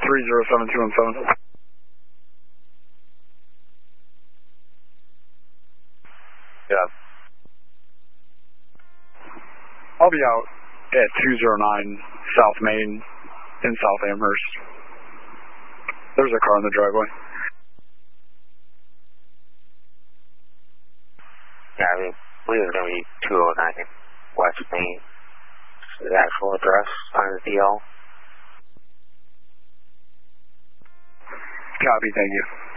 307217. Yeah. I'll be out at 209 South Main in South Amherst. There's a car in the driveway. Yeah, I believe it's going to be 209 West Main. The actual address on the DL. Copy, thank you.